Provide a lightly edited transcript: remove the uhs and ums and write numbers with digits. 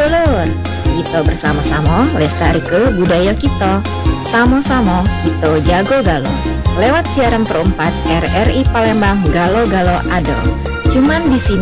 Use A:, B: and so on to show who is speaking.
A: dulur, kita bersama-sama lestari budaya kita. Sama-sama kita jago galo. Lewat siaran perempat RRI Palembang Galo Galo Ado. Cuman di sini